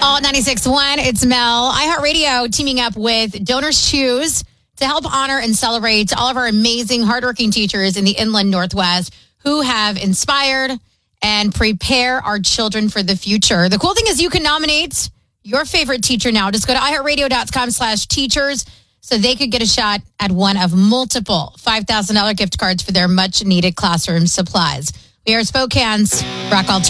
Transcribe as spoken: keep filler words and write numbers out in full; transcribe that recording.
All ninety-six point one, it's Mel. iHeartRadio teaming up with Donors Choose to help honor and celebrate all of our amazing, hardworking teachers in the Inland Northwest who have inspired and prepare our children for the future. The cool thing is you can nominate your favorite teacher now. Just go to iHeartRadio.com slash teachers so they could get a shot at one of multiple five thousand dollars gift cards for their much-needed classroom supplies. We are Spokane's Rock Alternative.